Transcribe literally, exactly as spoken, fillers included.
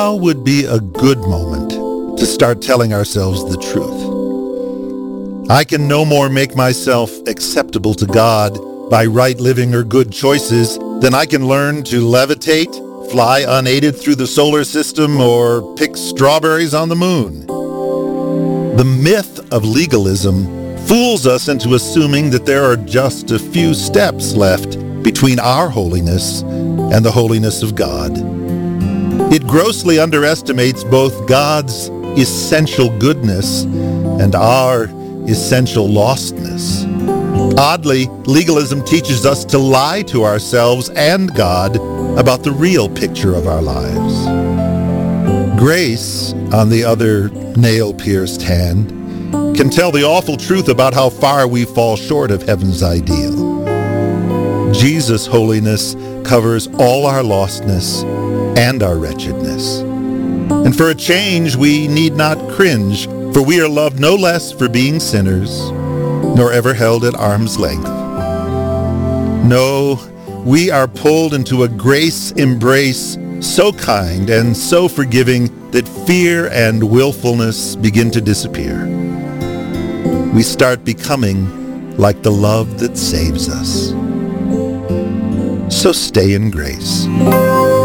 Now would be a good moment to start telling ourselves the truth. I can no more make myself acceptable to God by right living or good choices than I can learn to levitate, fly unaided through the solar system, or pick strawberries on the moon. The myth of legalism fools us into assuming that there are just a few steps left between our holiness and the holiness of God. It grossly underestimates both God's essential goodness and our essential lostness. Oddly, legalism teaches us to lie to ourselves and God about the real picture of our lives. Grace, on the other nail-pierced hand, can tell the awful truth about how far we fall short of heaven's ideal. Jesus' holiness covers all our lostness and our wretchedness. And for a change, we need not cringe, for we are loved no less for being sinners, nor ever held at arm's length. No, we are pulled into a grace embrace so kind and so forgiving that fear and willfulness begin to disappear. We start becoming like the love that saves us. So stay in grace.